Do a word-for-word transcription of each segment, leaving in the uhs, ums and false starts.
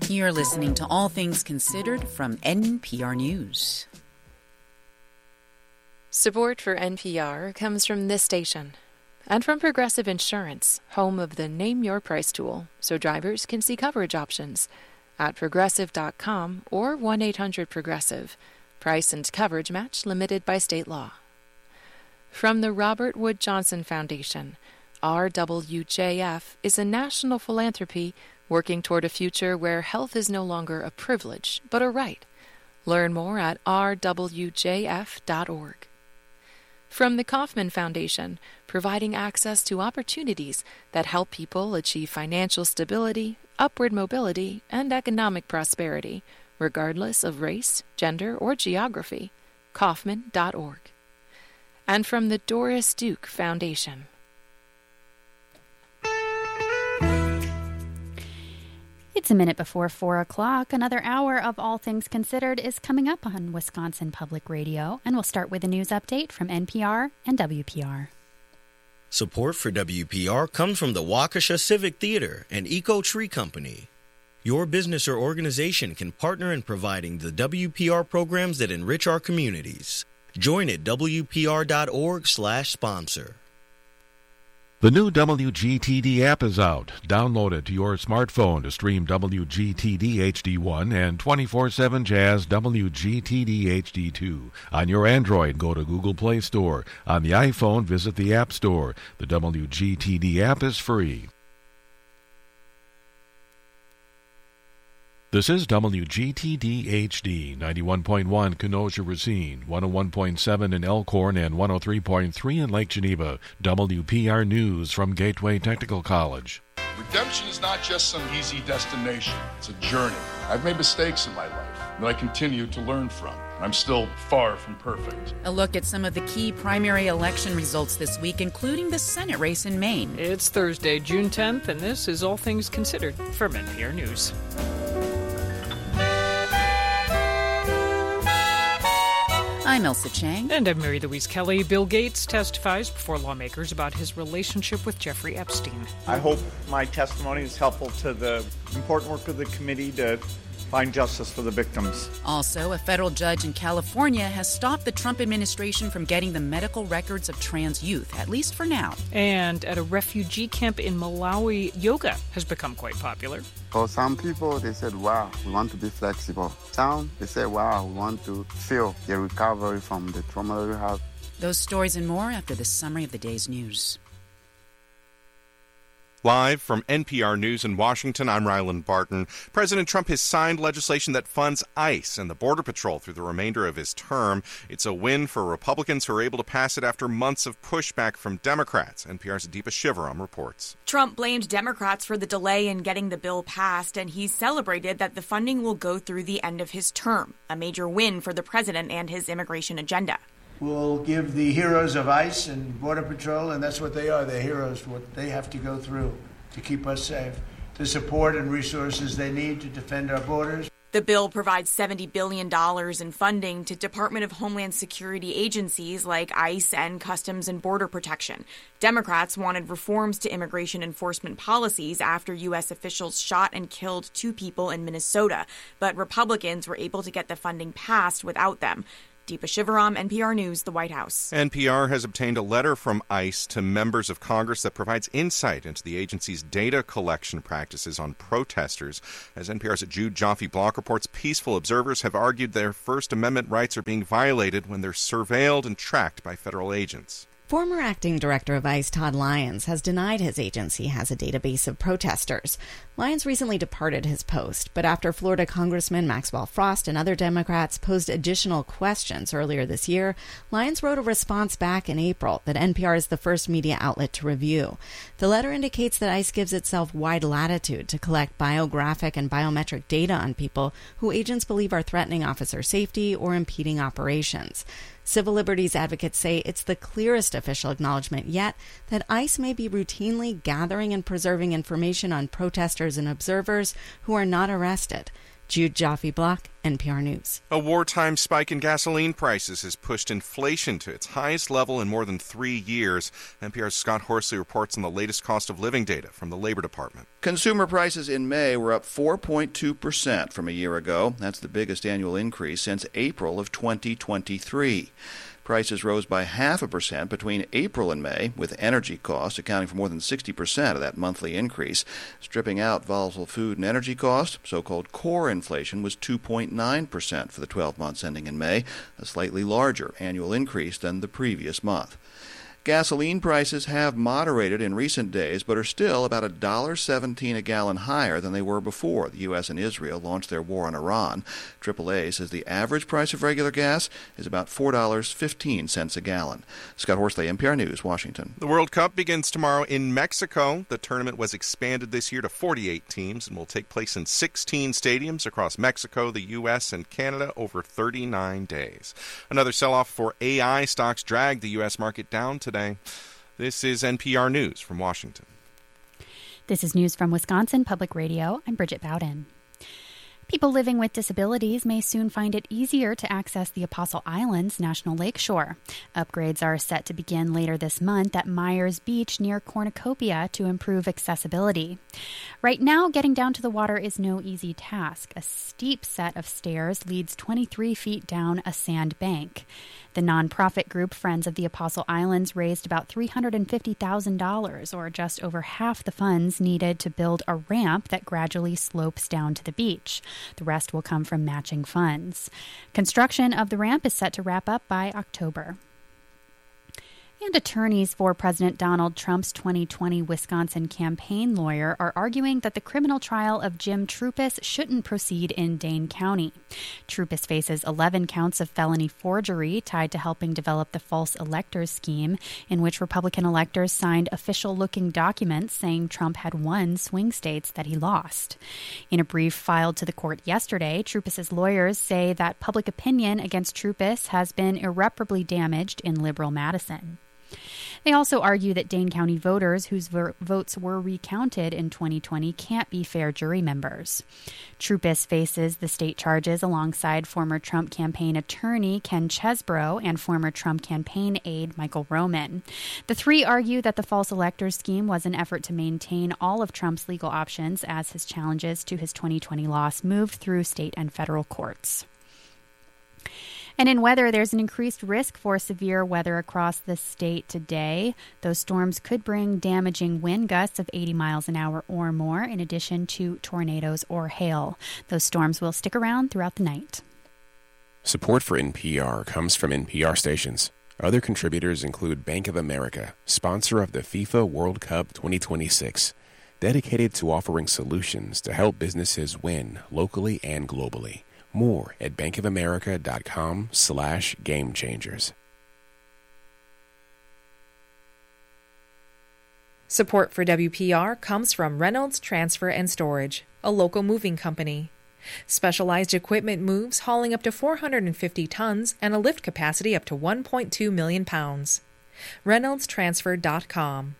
You're listening to All Things Considered from N P R News. Support for N P R comes from this station and from Progressive Insurance, home of the Name Your Price tool, so drivers can see coverage options at progressive dot com or one eight hundred progressive. Price and coverage match limited by state law. From the Robert Wood Johnson Foundation, R W J F is a national philanthropy working toward a future where health is no longer a privilege, but a right. Learn more at r w j f dot org. From the Kauffman Foundation, providing access to opportunities that help people achieve financial stability, upward mobility, and economic prosperity, regardless of race, gender, or geography. Kauffman dot org. And from the Doris Duke Foundation. It's a minute before four o'clock. Another hour of All Things Considered is coming up on Wisconsin Public Radio, and we'll start with a news update from N P R and W P R. Support for W P R comes from the Waukesha Civic Theater and Eco Tree Company. Your business or organization can partner in providing the W P R programs that enrich our communities. Join at w p r dot org slash sponsor. The new W G T D app is out. Download it to your smartphone to stream W G T D H D one and twenty-four seven Jazz W G T D H D two. On your Android, go to Google Play Store. On the iPhone, visit the App Store. The W G T D app is free. This is W G T D H D, ninety-one point one Kenosha Racine, one oh one point seven in Elkhorn, and one oh three point three in Lake Geneva. W P R News from Gateway Technical College. Redemption is not just some easy destination. It's a journey. I've made mistakes in my life that I continue to learn from. I'm still far from perfect. A look at some of the key primary election results this week, including the Senate race in Maine. It's Thursday, June tenth, and this is All Things Considered from N P R News. I'm Elsa Chang. And I'm Mary Louise Kelly. Bill Gates testifies before lawmakers about his relationship with Jeffrey Epstein. I hope my testimony is helpful to the important work of the committee to find justice for the victims. Also, a federal judge in California has stopped the Trump administration from getting the medical records of trans youth, at least for now. And at a refugee camp in Malawi, yoga has become quite popular. For some people, they said, wow, we want to be flexible. Some, they said, wow, we want to feel the recovery from the trauma that we have. Those stories and more after the summary of the day's news. Live from N P R News in Washington, I'm Ryland Barton. President Trump has signed legislation that funds ICE and the Border Patrol through the remainder of his term. It's a win for Republicans who are able to pass it after months of pushback from Democrats. N P R's Deepa Shivaram reports. Trump blamed Democrats for the delay in getting the bill passed, and he celebrated that the funding will go through the end of his term, a major win for the president and his immigration agenda. We'll give the heroes of ICE and Border Patrol, and that's what they are, they're heroes for what they have to go through to keep us safe, the support and resources they need to defend our borders. The bill provides seventy billion dollars in funding to Department of Homeland Security agencies like ICE and Customs and Border Protection. Democrats wanted reforms to immigration enforcement policies after U S officials shot and killed two people in Minnesota, but Republicans were able to get the funding passed without them. Deepa Shivaram, N P R News, the White House. N P R has obtained a letter from ICE to members of Congress that provides insight into the agency's data collection practices on protesters. As N P R's Jude Joffe-Block reports, peaceful observers have argued their First Amendment rights are being violated when they're surveilled and tracked by federal agents. Former acting director of ICE, Todd Lyons, has denied his agency has a database of protesters. Lyons recently departed his post, but after Florida Congressman Maxwell Frost and other Democrats posed additional questions earlier this year, Lyons wrote a response back in April that N P R is the first media outlet to review. The letter indicates that ICE gives itself wide latitude to collect biographic and biometric data on people who agents believe are threatening officer safety or impeding operations. Civil liberties advocates say it's the clearest official acknowledgement yet that ICE may be routinely gathering and preserving information on protesters and observers who are not arrested. Jude Joffe-Block, N P R News. A wartime spike in gasoline prices has pushed inflation to its highest level in more than three years. N P R's Scott Horsley reports on the latest cost of living data from the Labor Department. Consumer prices in May were up four point two percent from a year ago. That's the biggest annual increase since April of twenty twenty-three. Prices rose by half a percent between April and May, with energy costs accounting for more than sixty percent of that monthly increase. Stripping out volatile food and energy costs, so-called core inflation was two point nine percent for the twelve months ending in May, a slightly larger annual increase than the previous month. Gasoline prices have moderated in recent days, but are still about one dollar seventeen a gallon higher than they were before the U S and Israel launched their war on Iran. triple A says the average price of regular gas is about four dollars and fifteen cents a gallon. Scott Horsley, N P R News, Washington. The World Cup begins tomorrow in Mexico. The tournament was expanded this year to forty-eight teams and will take place in sixteen stadiums across Mexico, the U S, and Canada over thirty-nine days. Another sell-off for A I stocks dragged the U S market down today. Today. This is N P R News from Washington. This is news from Wisconsin Public Radio. I'm Bridget Bowden. People living with disabilities may soon find it easier to access the Apostle Islands National Lakeshore. Upgrades are set to begin later this month at Myers Beach near Cornucopia to improve accessibility. Right now, getting down to the water is no easy task. A steep set of stairs leads twenty-three feet down a sand bank. The nonprofit group Friends of the Apostle Islands raised about three hundred fifty thousand dollars, or just over half the funds needed to build a ramp that gradually slopes down to the beach. The rest will come from matching funds. Construction of the ramp is set to wrap up by October. And attorneys for President Donald Trump's twenty twenty Wisconsin campaign lawyer are arguing that the criminal trial of Jim Troupis shouldn't proceed in Dane County. Troupis faces eleven counts of felony forgery tied to helping develop the false electors scheme, in which Republican electors signed official-looking documents saying Trump had won swing states that he lost. In a brief filed to the court yesterday, Troupis's lawyers say that public opinion against Troupis has been irreparably damaged in liberal Madison. They also argue that Dane County voters whose vo- votes were recounted in twenty twenty can't be fair jury members. Troupis faces the state charges alongside former Trump campaign attorney Ken Chesbrough and former Trump campaign aide Michael Roman. The three argue that the false electors scheme was an effort to maintain all of Trump's legal options as his challenges to his twenty twenty loss moved through state and federal courts. And in weather, there's an increased risk for severe weather across the state today. Those storms could bring damaging wind gusts of eighty miles an hour or more, in addition to tornadoes or hail. Those storms will stick around throughout the night. Support for N P R comes from N P R stations. Other contributors include Bank of America, sponsor of the FIFA World Cup twenty twenty-six, dedicated to offering solutions to help businesses win locally and globally. More at bankofamerica.com slash game changers. Support for W P R comes from Reynolds Transfer and Storage, a local moving company. Specialized equipment moves hauling up to four hundred fifty tons and a lift capacity up to one point two million pounds. reynolds transfer dot com.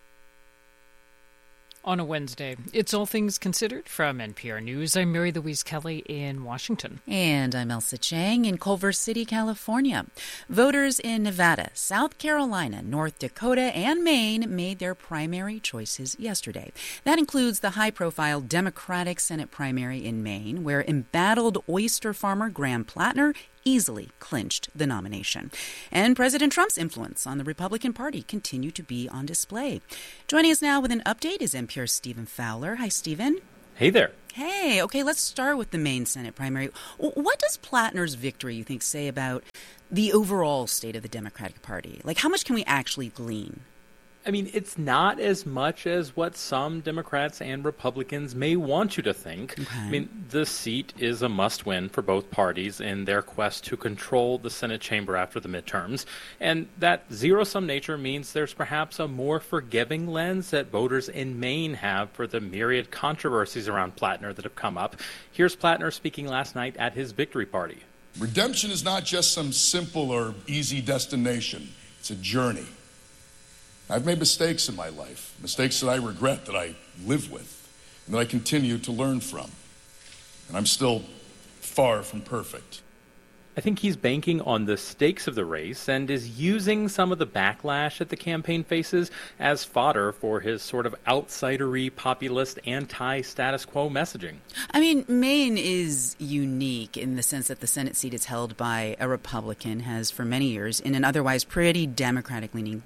On a Wednesday, it's All Things Considered from N P R News. I'm Mary Louise Kelly in Washington. And I'm Elsa Chang in Culver City, California. Voters in Nevada, South Carolina, North Dakota, and Maine made their primary choices yesterday. That includes the high-profile Democratic Senate primary in Maine, where embattled oyster farmer Graham Plattner easily clinched the nomination. And President Trump's influence on the Republican Party continued to be on display. Joining us now with an update is N P R's Stephen Fowler. Hi, Stephen. Hey there. Hey, okay, let's start with the Maine Senate primary. What does Plattner's victory, you think, say about the overall state of the Democratic Party? Like, how much can we actually glean? I mean, it's not as much as what some Democrats and Republicans may want you to think. Okay. I mean, the seat is a must-win for both parties in their quest to control the Senate chamber after the midterms. And that zero-sum nature means there's perhaps a more forgiving lens that voters in Maine have for the myriad controversies around Plattner that have come up. Here's Plattner speaking last night at his victory party. Redemption is not just some simple or easy destination. It's a journey. I've made mistakes in my life, mistakes that I regret, that I live with, and that I continue to learn from. and I'm still far from perfect. I think he's banking on the stakes of the race and is using some of the backlash that the campaign faces as fodder for his sort of outsidery, populist, anti-status quo messaging. I mean, Maine is unique in the sense that the Senate seat is held by a Republican, has for many years, in an otherwise pretty Democratic-leaning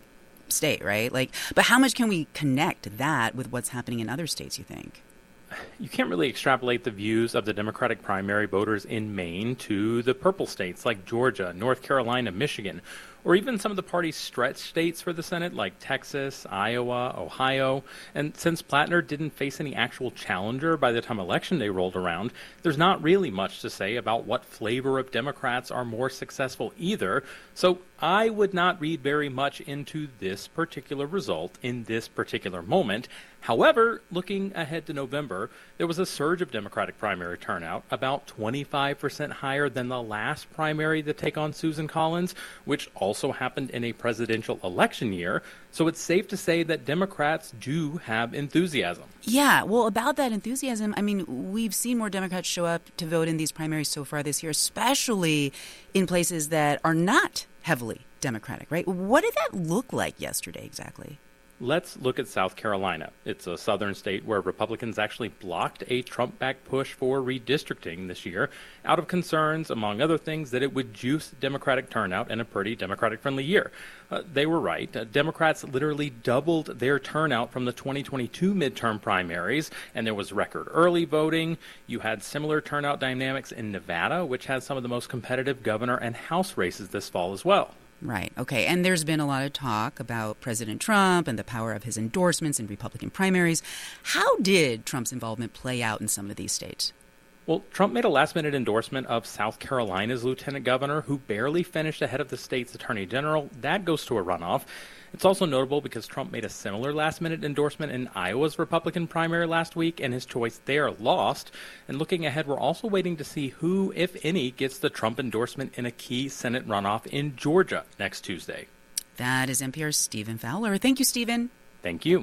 state, right? Like, but how much can we connect that with what's happening in other states, you think? You can't really extrapolate the views of the Democratic primary voters in Maine to the purple states like Georgia, North Carolina, Michigan, or even some of the party's stretch states for the Senate like Texas, Iowa, Ohio. And since Plattner didn't face any actual challenger by the time Election Day rolled around, there's not really much to say about what flavor of Democrats are more successful either. So I would not read very much into this particular result in this particular moment. However, looking ahead to November, there was a surge of Democratic primary turnout, about twenty-five percent higher than the last primary to take on Susan Collins, which also happened in a presidential election year. So it's safe to say that Democrats do have enthusiasm. Yeah, well, about that enthusiasm, I mean, we've seen more Democrats show up to vote in these primaries so far this year, especially in places that are not heavily Democratic, right? What did that look like yesterday exactly? Let's look at South Carolina. It's a southern state where Republicans actually blocked a Trump-backed push for redistricting this year out of concerns, among other things, that it would juice Democratic turnout in a pretty Democratic-friendly year. Uh, they were right. Uh, Democrats literally doubled their turnout from the twenty twenty-two midterm primaries, and there was record early voting. You had similar turnout dynamics in Nevada, which has some of the most competitive governor and House races this fall as well. Right. Okay. And there's been a lot of talk about President Trump and the power of his endorsements in Republican primaries. How did Trump's involvement play out in some of these states? Well, Trump made a last-minute endorsement of South Carolina's lieutenant governor, who barely finished ahead of the state's attorney general. That goes to a runoff. It's also notable because Trump made a similar last-minute endorsement in Iowa's Republican primary last week, and his choice there lost. And looking ahead, we're also waiting to see who, if any, gets the Trump endorsement in a key Senate runoff in Georgia next Tuesday. That is N P R's Stephen Fowler. Thank you, Stephen. Thank you.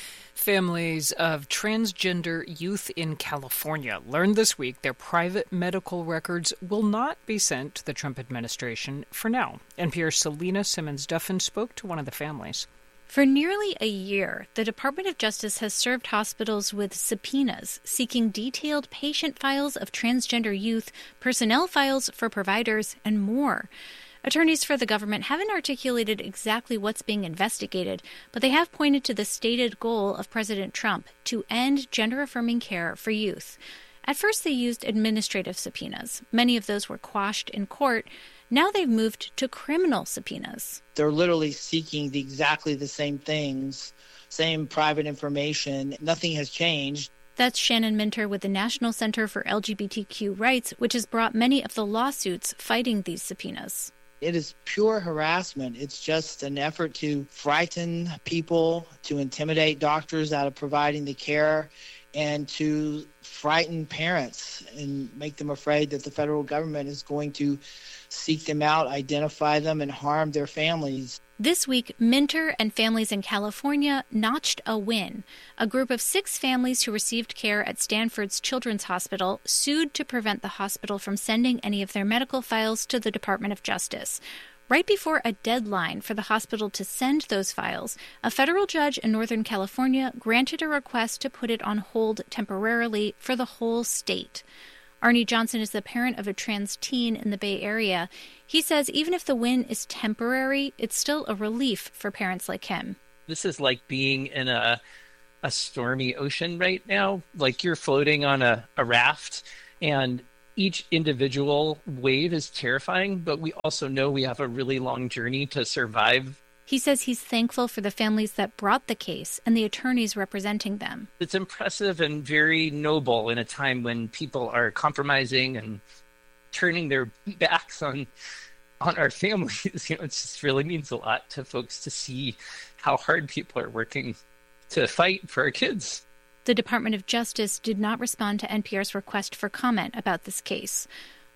Families of transgender youth in California learned this week their private medical records will not be sent to the Trump administration for now. N P R's Selena Simmons-Duffin spoke to one of the families. For nearly a year, the Department of Justice has served hospitals with subpoenas seeking detailed patient files of transgender youth, personnel files for providers, and more. Attorneys for the government haven't articulated exactly what's being investigated, but they have pointed to the stated goal of President Trump to end gender-affirming care for youth. At first, they used administrative subpoenas. Many of those were quashed in court. Now they've moved to criminal subpoenas. They're literally seeking the, exactly the same things, same private information. Nothing has changed. That's Shannon Minter with the National Center for L G B T Q Rights, which has brought many of the lawsuits fighting these subpoenas. It is pure harassment. It's just an effort to frighten people, to intimidate doctors out of providing the care, and to frighten parents and make them afraid that the federal government is going to seek them out, identify them, and harm their families. This week, Minter and families in California notched a win. A group of six families who received care at Stanford's Children's Hospital sued to prevent the hospital from sending any of their medical files to the Department of Justice. Right before a deadline for the hospital to send those files, a federal judge in Northern California granted a request to put it on hold temporarily for the whole state. Arnie Johnson is the parent of a trans teen in the Bay Area. He says even if the win is temporary, it's still a relief for parents like him. This is like being in a a stormy ocean right now. Like you're floating on a, a raft, and each individual wave is terrifying, but we also know we have a really long journey to survive. He says he's thankful for the families that brought the case and the attorneys representing them. It's impressive and very noble in a time when people are compromising and turning their backs on on our families. You know, it just really means a lot to folks to see how hard people are working to fight for our kids. The Department of Justice did not respond to N P R's request for comment about this case.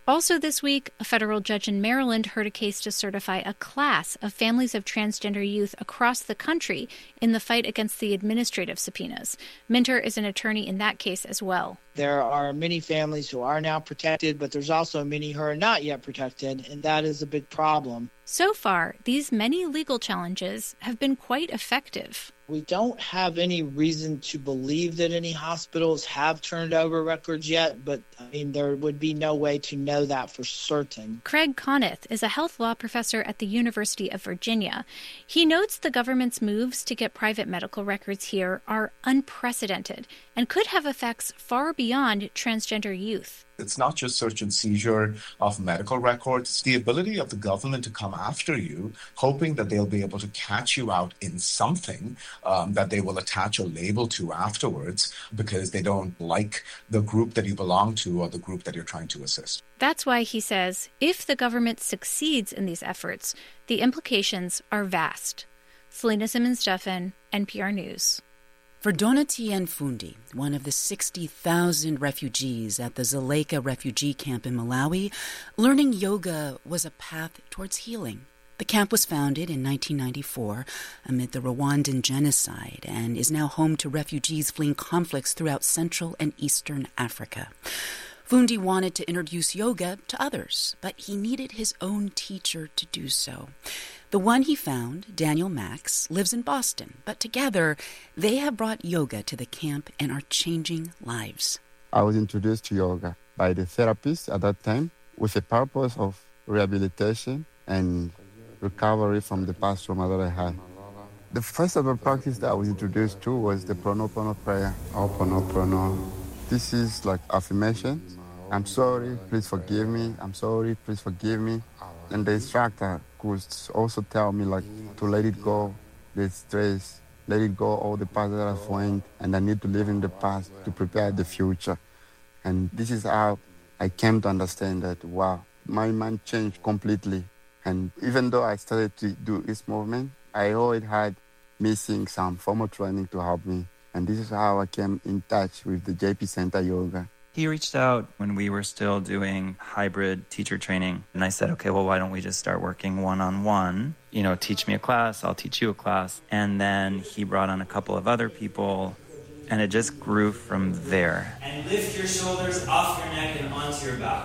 Also this week, a federal judge in Maryland heard a case to certify a class of families of transgender youth across the country in the fight against the administrative subpoenas. Minter is an attorney in that case as well. There are many families who are now protected, but there's also many who are not yet protected, and that is a big problem. So far, these many legal challenges have been quite effective. We don't have any reason to believe that any hospitals have turned over records yet, but I mean, there would be no way to know that for certain. Craig Conniff is a health law professor at the University of Virginia. He notes the government's moves to get private medical records here are unprecedented and could have effects far beyond transgender youth. It's not just search and seizure of medical records. It's the ability of the government to come after you, hoping that they'll be able to catch you out in something um, that they will attach a label to afterwards because they don't like the group that you belong to or the group that you're trying to assist. That's why he says if the government succeeds in these efforts, the implications are vast. Selena Simmons-Duffin, N P R News. For Donatien Fundi, one of the sixty thousand refugees at the Dzaleka refugee camp in Malawi, learning yoga was a path towards healing. The camp was founded in nineteen ninety-four amid the Rwandan genocide and is now home to refugees fleeing conflicts throughout Central and Eastern Africa. Fundi wanted to introduce yoga to others, but he needed his own teacher to do so. The one he found, Daniel Max, lives in Boston, but together they have brought yoga to the camp and are changing lives. I was introduced to yoga by the therapist at that time with the purpose of rehabilitation and recovery from the past trauma that I had. The first ever practice that I was introduced to was the Ho'oponopono prayer. Ho'oponopono. This is like affirmation. I'm sorry, please forgive me. I'm sorry, please forgive me. And the instructor could also tell me like to let it go, the stress, let it go, all the past that I've went, and I need to live in the past to prepare the future. And this is how I came to understand that, wow, my mind changed completely. And even though I started to do this movement, I always had missing some formal training to help me. And this is how I came in touch with the J P Center Yoga. He reached out when we were still doing hybrid teacher training. And I said, okay, well, why don't we just start working one-on-one? You know, teach me a class, I'll teach you a class. And then he brought on a couple of other people, and it just grew from there. And lift your shoulders off your neck and onto your back.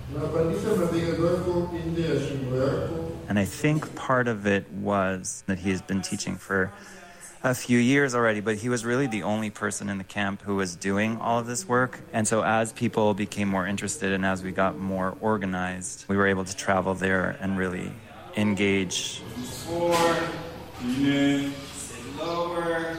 And I think part of it was that he has been teaching for a few years already, but he was really the only person in the camp who was doing all of this work. And so as people became more interested and as we got more organized, we were able to travel there and really engage. Four, sit lower.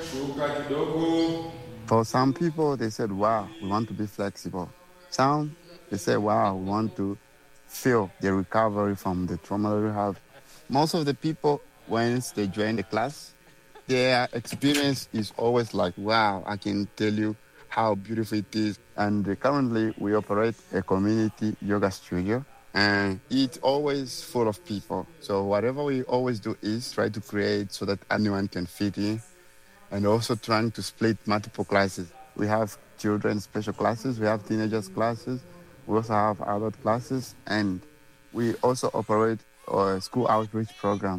For some people, they said, wow, we want to be flexible. Some, they said, wow, we want to feel the recovery from the trauma that we have. Most of the people, once they join the class, their experience is always like, wow, I can tell you how beautiful it is. And uh, currently we operate a community yoga studio, and it's always full of people. So whatever we always do is try to create so that anyone can fit in, and also trying to split multiple classes. We have children special classes, we have teenagers classes, we also have adult classes, and we also operate a school outreach program.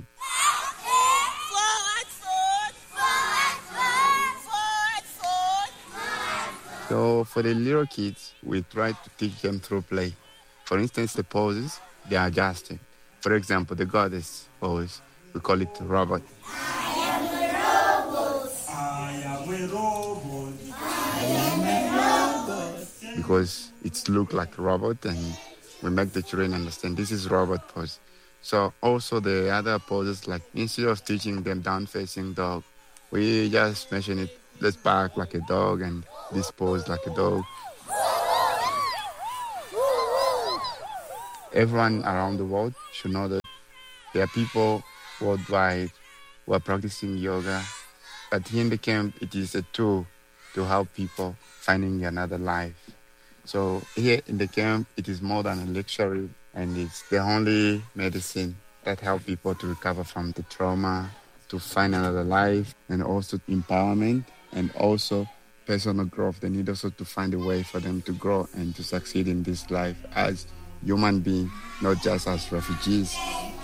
So for the little kids, we try to teach them through play. For instance, the poses, they are adjusted. For example, the goddess pose, we call it robot. I am a robot. I am a robot. I am a robot. Because it's look like a robot, and we make the children understand this is robot pose. So also the other poses, like instead of teaching them down-facing dog, we just mention it, let's bark like a dog and this pose like a dog. Everyone around the world should know that there are people worldwide who are practicing yoga. But here in the camp, it is a tool to help people finding another life. So here in the camp, it is more than a luxury, and it's the only medicine that helps people to recover from the trauma, to find another life, and also empowerment, and also personal growth. They need also to find a way for them to grow and to succeed in this life as human beings, not just as refugees.